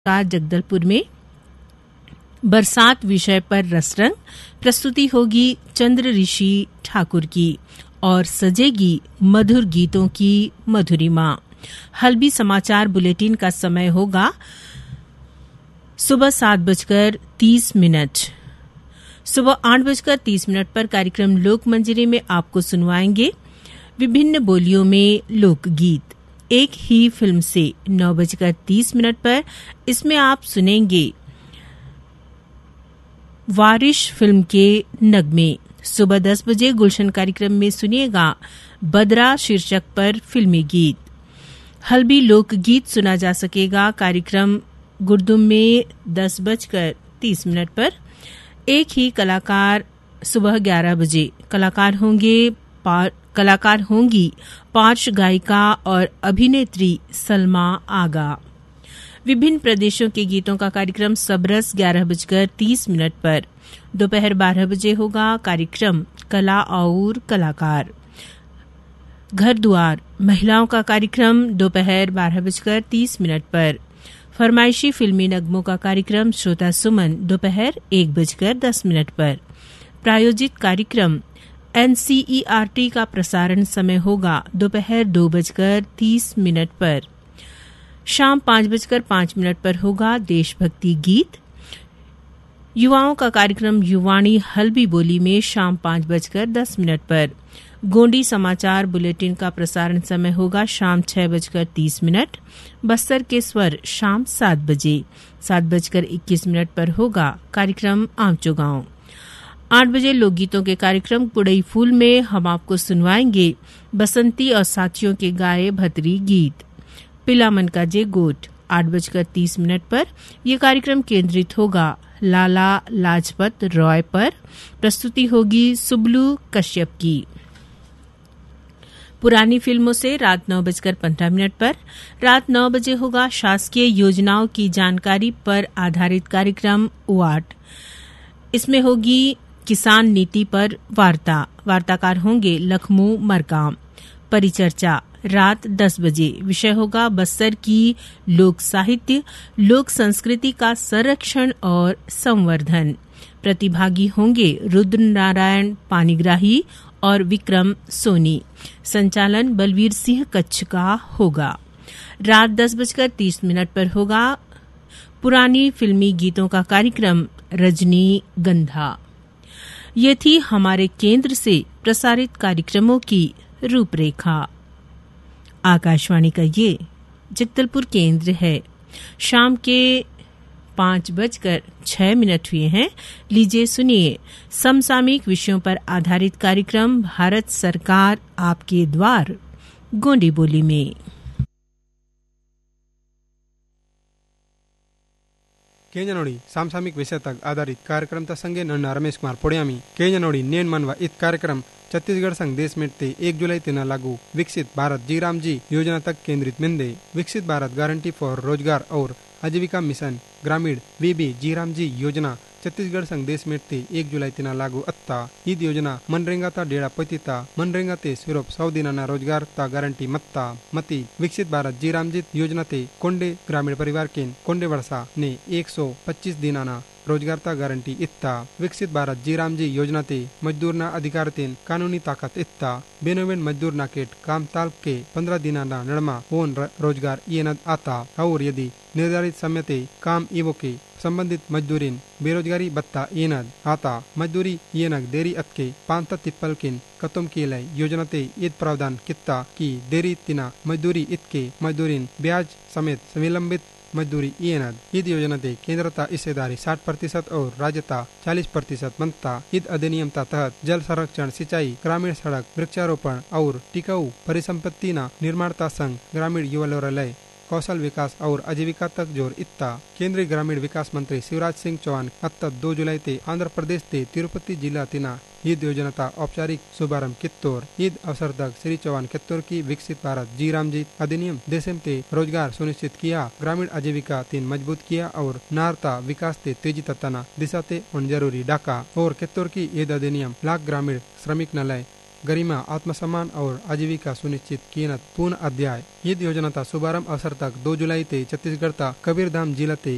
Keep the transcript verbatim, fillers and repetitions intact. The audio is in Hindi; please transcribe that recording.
का जगदलपुर में बरसात विषय पर रसरंग प्रस्तुति होगी चंद्र ऋषि ठाकुर की और सजेगी मधुर गीतों की मधुरिमा। हल्बी समाचार बुलेटिन का समय होगा सुबह सात बजकर तीस मिनट। सुबह आठ बजकर तीस मिनट पर कार्यक्रम लोक मंजरी में आपको सुनवाएंगे विभिन्न बोलियों में लोकगीत। एक ही फिल्म से नौ बजकर तीस मिनट पर इसमें आप सुनेंगे वारिश फिल्म के नगमे। सुबह दस बजे गुलशन कार्यक्रम में सुनिएगा बदरा शीर्षक पर फिल्मी गीत। हल्बी लोकगीत सुना जा सकेगा कार्यक्रम गुरदुम में दस बजकर तीस मिनट पर। एक ही कलाकार सुबह ग्यारह बजे कलाकार होंगे कलाकार होंगी पार्श्व गायिका और अभिनेत्री सलमा आगा। विभिन्न प्रदेशों के गीतों का कार्यक्रम सबरस ग्यारह बजकर तीस मिनट पर। दोपहर बारह बजे होगा कार्यक्रम कला और कलाकार। घर द्वार महिलाओं का कार्यक्रम दोपहर बारह बजकर तीस मिनट पर। फरमाइशी फिल्मी नगमों का कार्यक्रम श्रोता सुमन दोपहर एक बजकर दस मिनट पर। प्रायोजित कार्यक्रम एनसीईआरटी का प्रसारण समय होगा दोपहर दो बजकर तीस मिनट पर। शाम पांच बजकर पांच मिनट पर होगा देशभक्ति गीत। युवाओं का कार्यक्रम युवाणी हल्बी बोली में शाम पांच बजकर दस मिनट पर। गोंडी समाचार बुलेटिन का प्रसारण समय होगा शाम छह बजकर तीस मिनट। बस्तर के स्वर शाम सात बजे। सात बजकर इक्कीस मिनट पर होगा कार्यक्रम आमचो गांव। आठ बजे लोकगीतों के कार्यक्रम पुड़ई फूल में हम आपको सुनवाएंगे बसंती और साथियों के गाए भतरी गीत। पिलामन का जे गोट। आठ बजकर तीस मिनट पर यह कार्यक्रम केंद्रित होगा लाला लाजपत रॉय पर। प्रस्तुति होगी सुबलू कश्यप की। पुरानी फिल्मों से रात नौ बजकर पंद्रह मिनट पर। रात नौ बजे होगा शासकीय योजनाओं की जानकारी पर आधारित कार्यक्रम वाट। इसमें होगी किसान नीति पर वार्ता। वार्ताकार होंगे लखमू मरकाम। परिचर्चा रात दस बजे। विषय होगा बस्तर की लोक साहित्य लोक संस्कृति का संरक्षण और संवर्धन। प्रतिभागी होंगे रुद्र नारायण पानीग्राही और विक्रम सोनी। संचालन बलवीर सिंह कच्छ का होगा। रात दस बजकर तीस मिनट पर होगा पुरानी फिल्मी गीतों का कार्यक्रम रजनी गंधा। ये थी हमारे केंद्र से प्रसारित कार्यक्रमों की रूपरेखा। आकाशवाणी का ये जगदलपुर केंद्र है। शाम के पांच बजकर छह मिनट हुए हैं। लीजिए सुनिए समसामयिक विषयों पर आधारित कार्यक्रम भारत सरकार आपके द्वार गोंडी बोली में। केंजनोड़ी सामसामिक विषय तक आधारित कार्यक्रम संगे नन्ना रमेश कुमार पोड़ियामी केंजनोड़ी नेन मनवा इत कार्यक्रम छत्तीसगढ़ संघ देश में ते एक जुलाई तेना लागू विकसित भारत जी राम जी योजना तक केंद्रित मिंदे। विकसित भारत गारंटी फॉर रोजगार और आजीविका मिशन ग्रामीण वीबी जी राम जी योजना छत्तीसगढ़ संघ देश में ते एक जुलाई तेना लागू अत्ता। ईद योजना मनरेगा ता डेढ़ा पतिता मनरेगा ते सिर्फ सौ दिनाना रोजगार ता गारंटी मत्ता मती। विकसित भारत जी राम जी योजना ते कोंडे ग्रामीण परिवार के कोंडे वर्षा ने एक सौ पच्चीस दिनाना रोजगार ता गारंटी इत्ता। विकसित भारत जी राम जी योजना ते मजदूर ना अधिकार तेन कानूनी ताकत इत्ता। बेनोवेन मजदूर ना केट काम ताल के पंद्रह दिना ना नड़मा ओन रोजगार ये न आता और यदि निर्धारित समय ते काम इवो के संबंधित मजदूरीन बेरोजगारी बत्ता येनद आता मजदूरी येनक देरी अतके पांता तिप्पल किन कतुम के लय योजना ते ईद प्रावधान कित्ता की देरी तिना मजदूरी इतके मजदूरीन ब्याज समेत विलंबित मजदूरी येनद। ईद योजना ते केंद्रता हिस्सेदारी साठ प्रतिशत और राज्यता चालीस प्रतिशत बनता। ईद अधिनियम ता तहत जल संरक्षण सिंचाई ग्रामीण सड़क वृक्षारोपण और टिकाऊ परिसंपत्ति ना निर्माणता संघ ग्रामीण युवालय कौशल विकास और आजीविका तक जोर इत्ता। केंद्रीय ग्रामीण विकास मंत्री शिवराज सिंह चौहान अत्ता दो जुलाई ते आंध्र प्रदेश ते तिरुपति जिला तिना ईद योजना का औपचारिक शुभारंभ कित्तोर। ईद अवसर तक श्री चौहान कित्तोर की विकसित भारत जी राम जी अधिनियम देशम ते रोजगार सुनिश्चित किया ग्रामीण आजीविका तीन मजबूत किया और नारता विकास ते तेजी तत्ना दिशा ते उन जरूरी डाका और कित्तोर की ईद अधिनियम लाख ग्रामीण श्रमिक नलय गरिमा आत्मसम्मान और आजीविका सुनिश्चित किए पूर्ण अध्याय। ईद योजना का शुभारंभ अवसर तक दो जुलाई ते छत्तीसगढ़ ता कबीरधाम जिला ते